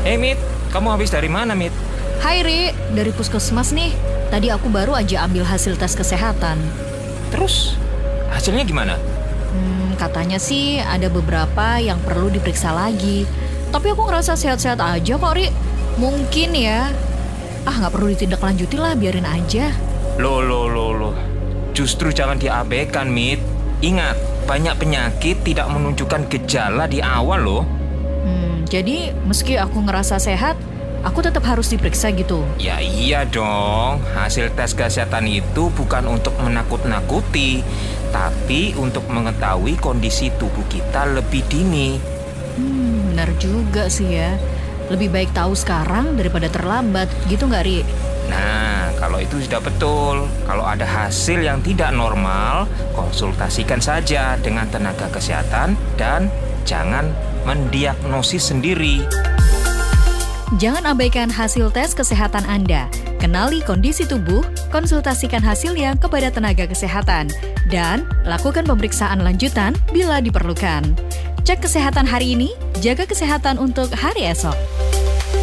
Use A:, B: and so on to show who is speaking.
A: Mit, kamu habis dari mana, Mit?
B: Hai Ri, dari puskesmas nih. Tadi aku baru aja ambil hasil tes kesehatan.
A: Terus, hasilnya gimana?
B: Katanya sih ada beberapa yang perlu diperiksa lagi. Tapi aku ngerasa sehat-sehat aja kok, Ri. Mungkin ya. Nggak perlu ditindaklanjuti lah, biarin aja.
A: Loh. Justru jangan diabaikan, Mit. Ingat, banyak penyakit tidak menunjukkan gejala di awal loh.
B: Jadi meski aku ngerasa sehat, aku tetap harus diperiksa gitu.
A: Ya iya dong, hasil tes kesehatan itu bukan untuk menakut-nakuti, tapi untuk mengetahui kondisi tubuh kita lebih dini.
B: Benar juga sih ya. Lebih baik tahu sekarang daripada terlambat, gitu nggak, Ri?
A: Nah, kalau itu sudah betul. Kalau ada hasil yang tidak normal, konsultasikan saja dengan tenaga kesehatan dan jangan mendiagnosis sendiri.
B: Jangan abaikan hasil tes kesehatan Anda. Kenali kondisi tubuh, konsultasikan hasilnya kepada tenaga kesehatan, dan lakukan pemeriksaan lanjutan bila diperlukan. Cek kesehatan hari ini, jaga kesehatan untuk hari esok.